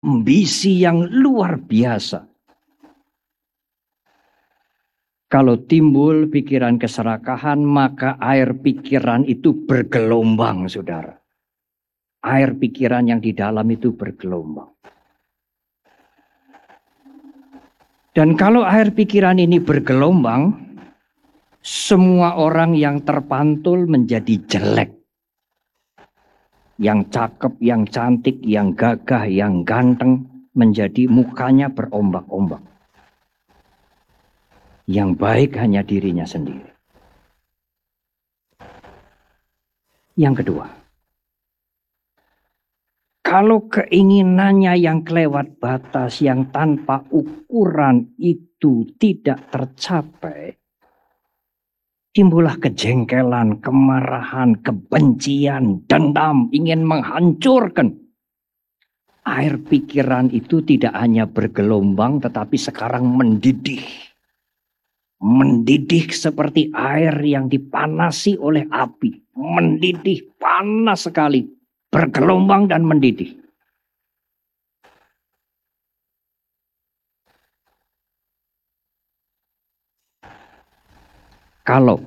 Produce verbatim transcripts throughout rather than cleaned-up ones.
ambisi yang luar biasa. Kalau timbul pikiran keserakahan, maka air pikiran itu bergelombang, saudara. Air pikiran yang di dalam itu bergelombang. Dan kalau air pikiran ini bergelombang, semua orang yang terpantul menjadi jelek. Yang cakep, yang cantik, yang gagah, yang ganteng, menjadi mukanya berombak-ombak. Yang baik hanya dirinya sendiri. Yang kedua, kalau keinginannya yang kelewat batas, yang tanpa ukuran itu tidak tercapai, timbullah kejengkelan, kemarahan, kebencian, dendam, ingin menghancurkan. Air pikiran itu tidak hanya bergelombang, tetapi sekarang mendidih. Mendidih seperti air yang dipanasi oleh api. Mendidih, panas sekali. Bergelombang dan mendidih. Kalau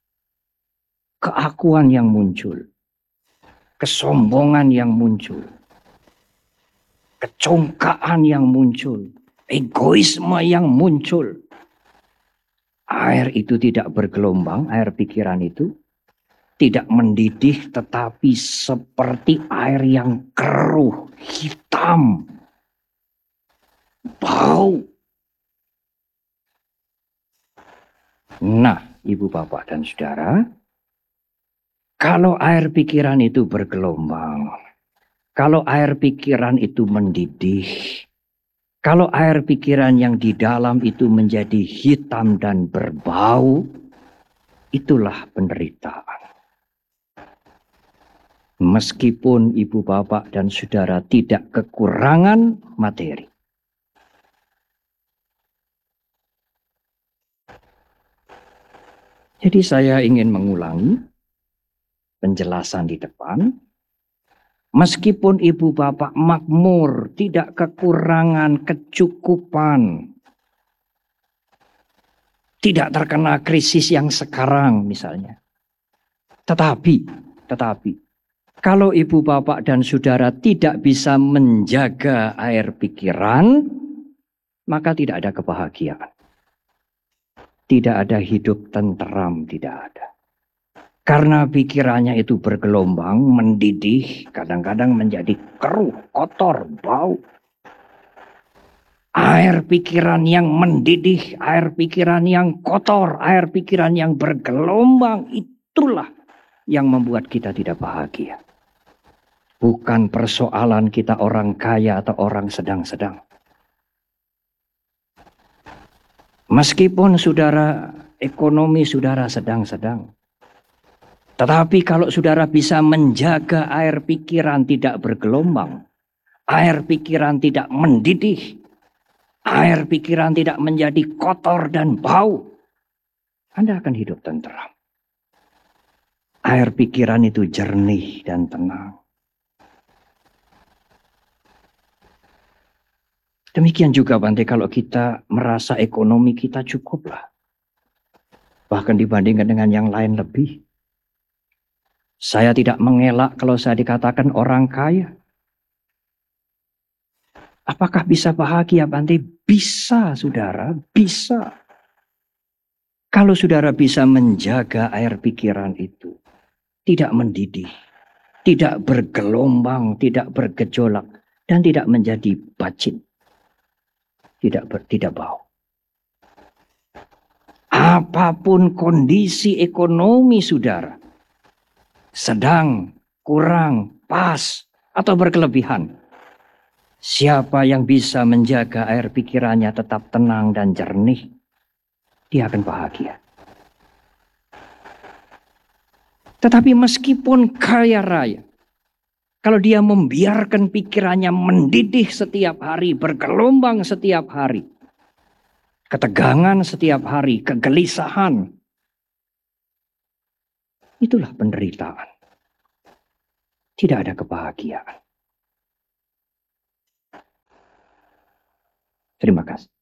keakuan yang muncul, kesombongan yang muncul, kecongkaan yang muncul, egoisme yang muncul, air itu tidak bergelombang, air pikiran itu tidak mendidih, tetapi seperti air yang keruh, hitam, bau. Nah, ibu bapak dan saudara, kalau air pikiran itu bergelombang, kalau air pikiran itu mendidih, kalau air pikiran yang di dalam itu menjadi hitam dan berbau, itulah penderitaan. Meskipun ibu bapak dan saudara tidak kekurangan materi. Jadi saya ingin mengulangi penjelasan di depan. Meskipun ibu bapak makmur, tidak kekurangan, kecukupan, tidak terkena krisis yang sekarang misalnya. Tetapi, tetapi, kalau ibu bapak dan saudara tidak bisa menjaga air pikiran, maka tidak ada kebahagiaan. Tidak ada hidup tenteram, tidak ada. Karena pikirannya itu bergelombang, mendidih, kadang-kadang menjadi keruh, kotor, bau. Air pikiran yang mendidih, air pikiran yang kotor, air pikiran yang bergelombang, itulah yang membuat kita tidak bahagia. Bukan persoalan kita orang kaya atau orang sedang-sedang. Meskipun saudara ekonomi saudara sedang-sedang. Tetapi kalau saudara bisa menjaga air pikiran tidak bergelombang, air pikiran tidak mendidih, air pikiran tidak menjadi kotor dan bau, Anda akan hidup tenteram. Air pikiran itu jernih dan tenang. Demikian juga Bante kalau kita merasa ekonomi kita cukuplah. Bahkan dibandingkan dengan yang lain lebih. Saya tidak mengelak kalau saya dikatakan orang kaya. Apakah bisa bahagia Bante? Bisa saudara, bisa. Kalau saudara bisa menjaga air pikiran itu. Tidak mendidih, tidak bergelombang, tidak bergejolak. Dan tidak menjadi bacin. Tidak ber, tidak bau. Apapun kondisi ekonomi saudara, sedang, kurang, pas, atau berkelebihan, siapa yang bisa menjaga air pikirannya tetap tenang dan jernih, dia akan bahagia. Tetapi meskipun kaya raya, kalau dia membiarkan pikirannya mendidih setiap hari, bergelombang setiap hari, ketegangan setiap hari, kegelisahan, itulah penderitaan. Tidak ada kebahagiaan. Terima kasih.